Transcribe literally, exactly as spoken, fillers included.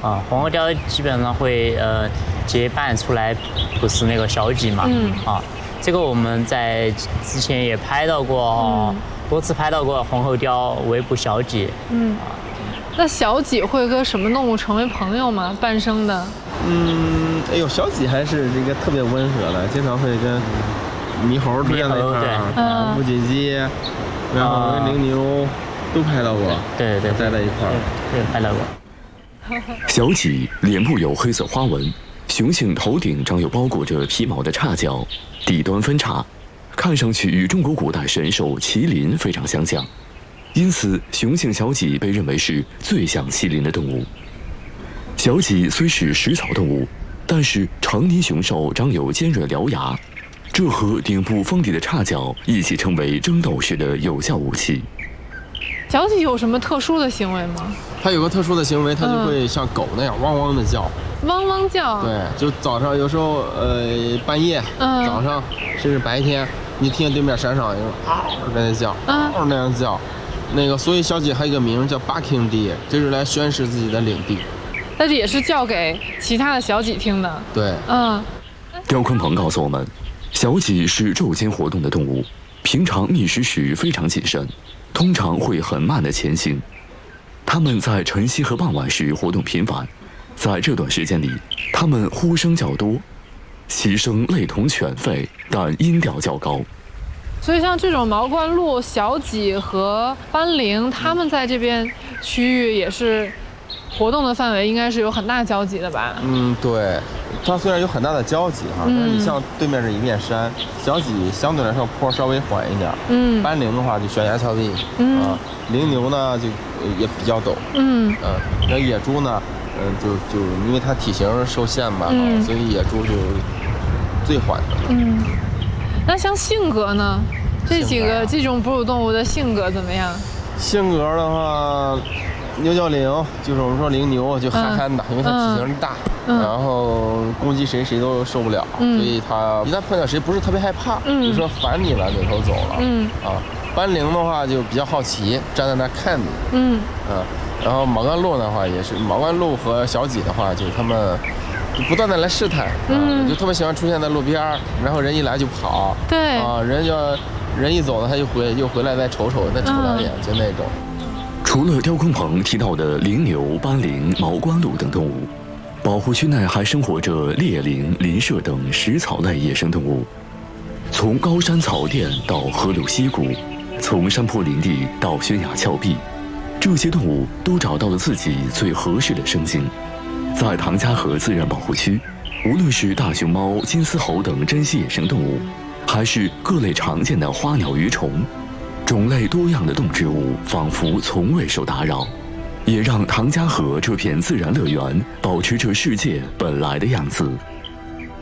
啊，黄喉貂基本上会呃结伴出来捕食那个小鲫嘛。嗯。啊，这个我们在之前也拍到过哦，嗯、多次拍到过黄喉貂围捕小鲫。嗯。啊， 那小鲫会和什么动物成为朋友吗？半生的？ 嗯，哎呦，小鲫还是这个特别温和的，经常会跟猕猴出现在一块儿，乌鸡鸡，然后跟羚牛都拍到过。 对对对， 待在一块儿， 对，拍到过。 小鲫脸部有黑色花纹，雄性头顶长有包裹着皮毛的叉角，底端分叉，看上去与中国古代神兽麒麟非常相像，因此雄性小鲫被认为是最像麒麟的动物。小鲫虽是食草动物，但是成年雄兽长有尖锐獠牙，这和顶部锋利的叉角一起成为争斗时的有效武器。 小鲫有什么特殊的行为吗？ 它有个特殊的行为，它就会像狗那样汪汪的叫， 汪汪叫。 对，就早上有时候呃半夜，嗯、早上甚至白天，你听见对面山上有嗷在那叫，嗷那样叫，那个所以小鲫还有一个名叫 barking deer， 就是来宣示自己的领地。 但是也是叫给其他的小鲫听的。 对， 嗯。 刁鲲鹏告诉我们，小鲫是昼间活动的动物，平常觅食时非常谨慎，通常会很慢的前行。它们在晨曦和傍晚时活动频繁，在这段时间里，它们呼声较多，其声类同犬吠，但音调较高。 所以像这种毛冠鹭、小鲫和斑羚，它们在这边区域也是活动的范围应该是有很大交集的吧？ 嗯，对，它虽然有很大的交集哈，嗯、但是你像对面是一面山，小鲫相对来说坡稍微缓一点，嗯，斑羚的话就悬崖峭壁，嗯啊，羚牛呢就也比较陡，嗯嗯，那、呃、野猪呢，嗯、呃、就就因为它体型受限嘛，嗯、所以野猪就最缓的。 嗯，那像性格呢？这几个这种哺乳动物的性格怎么样？ 性格的话。牛角羚就是我们说羚牛，就憨憨的，嗯、因为它体型大，嗯、然后攻击谁谁都受不了，嗯、所以它一旦碰见谁不是特别害怕，嗯、比如说烦你了，扭头走了，嗯、啊，斑羚的话就比较好奇，站在那看你，嗯，啊，然后毛冠鹭的话也是，毛冠鹭和小鲫的话就是他们不断的来试探，嗯、啊，就特别喜欢出现在路边，然后人一来就跑， 对， 啊，人就人一走呢，他就回又回来再瞅瞅，再瞅两眼，就那种。 除了刁鲲鹏提到的羚牛、斑羚、毛冠鹭等动物，保护区内还生活着猎羚、林麝等食草类野生动物。从高山草甸到河流溪谷，从山坡林地到悬崖峭壁，这些动物都找到了自己最合适的生境。在唐家河自然保护区，无论是大熊猫、金丝猴等珍稀野生动物，还是各类常见的花鸟鱼虫，种类多样的动植物仿佛从未受打扰，也让唐家河这片自然乐园保持着世界本来的样子。